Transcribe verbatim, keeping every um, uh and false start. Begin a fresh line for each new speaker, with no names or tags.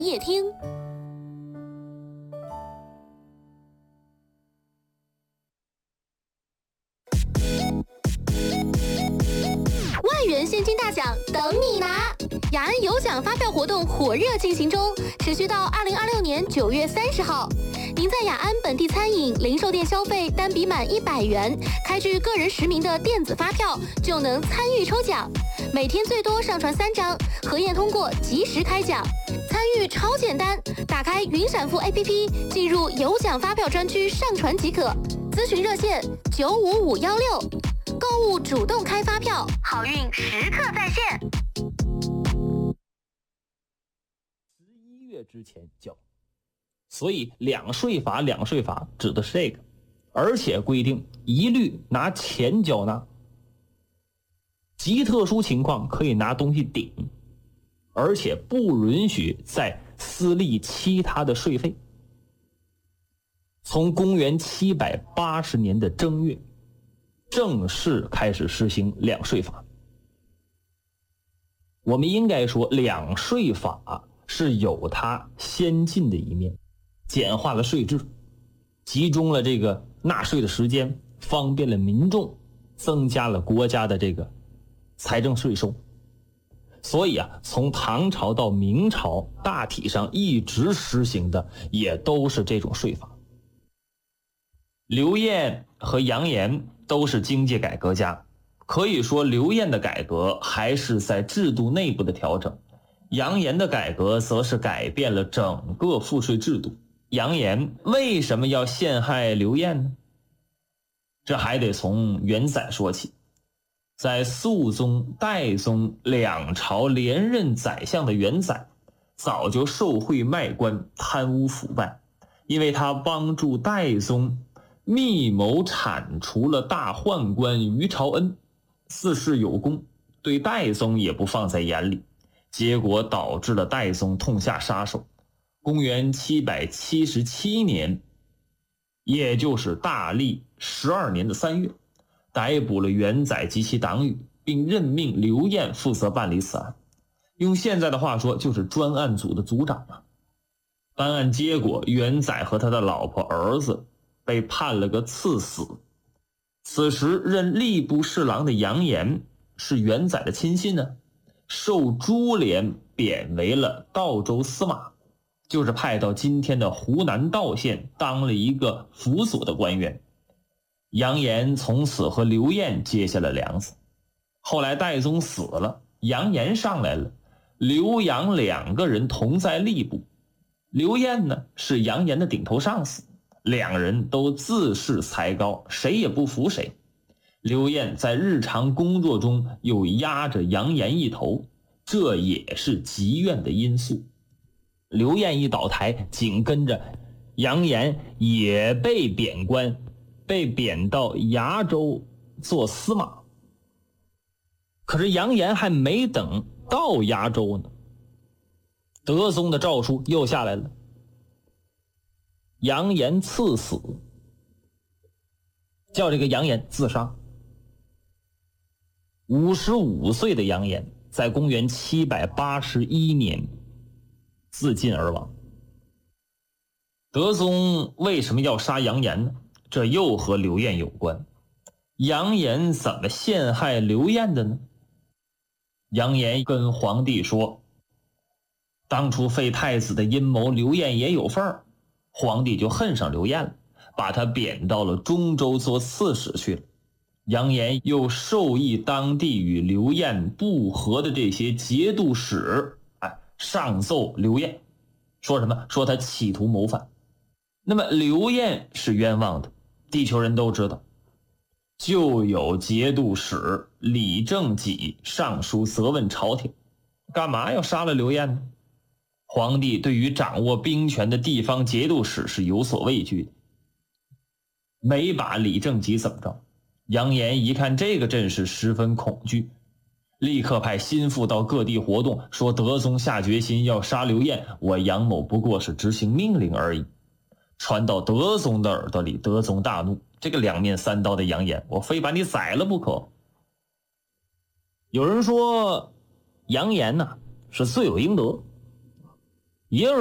夜听。万元现金大奖等你拿！雅安有奖发票活动火热进行中，持续到二零二六年九月三十号。您在雅安本地餐饮、零售店消费单笔满一百元，开具个人实名的电子发票，就能参与抽奖。每天最多上传三张，核验通过即时开奖。参与超简单，打开云闪付 A P P， 进入有奖发票专区上传即可。咨询热线九五五幺六，购物主动开发票，好运时刻在线。
十一月之前交，所以两税法两税法指的是这个，而且规定一律拿钱缴纳，极特殊情况可以拿东西顶，而且不允许再私立其他的税费。从公元七百八十年的正月正式开始实行两税法。我们应该说两税法是有它先进的一面，简化了税制，集中了这个纳税的时间，方便了民众，增加了国家的这个财政税收。所以啊，从唐朝到明朝，大体上一直实行的也都是这种税法。刘晏和杨炎都是经济改革家，可以说刘晏的改革还是在制度内部的调整，杨炎的改革则是改变了整个赋税制度。杨炎为什么要陷害刘晏呢？这还得从元载说起。在肃宗、代宗两朝连任宰相的元载，早就受贿卖官、贪污腐败，因为他帮助代宗密谋铲除了大宦官于朝恩，四事有功，对代宗也不放在眼里，结果导致了代宗痛下杀手。公元七百七十七年，也就是大历十二年的三月，逮捕了元载及其党羽，并任命刘晏负责办理此案。用现在的话说，就是专案组的组长啊。办案结果，元载和他的老婆儿子被判了个赐死。此时任吏部侍郎的杨炎是元载的亲信呢，受株连贬为了道州司马，就是派到今天的湖南道县当了一个辅佐的官员。杨炎从此和刘晏结下了梁子。后来代宗死了，杨炎上来了，刘杨两个人同在吏部。刘晏呢是杨炎的顶头上司，两人都自恃才高，谁也不服谁。刘晏在日常工作中又压着杨炎一头，这也是积怨的因素。刘晏一倒台，紧跟着杨炎也被贬官，被贬到崖州做司马。可是杨炎还没等到崖州呢，德宗的诏书又下来了，杨炎赐死，叫这个杨炎自杀。五十五岁的杨炎在公元七百八十一年自尽而亡。德宗为什么要杀杨炎呢？这又和刘晏有关。杨炎怎么陷害刘晏的呢？杨炎跟皇帝说，当初废太子的阴谋刘晏也有份儿，皇帝就恨上刘晏了，把他贬到了中州做刺史去了。杨炎又授意当地与刘晏不和的这些节度使，哎，上奏刘晏，说什么？说他企图谋反。那么刘晏是冤枉的，地球人都知道。就有节度使李正己上书责问朝廷，干嘛要杀了刘晏呢？皇帝对于掌握兵权的地方节度使是有所畏惧的，没把李正己怎么着。杨炎一看这个阵势，十分恐惧，立刻派心腹到各地活动，说德宗下决心要杀刘晏，我杨某不过是执行命令而已。传到德宗的耳朵里，德宗大怒，这个两面三刀的杨炎，我非把你宰了不可。有人说杨炎呢是罪有应得， 耶尔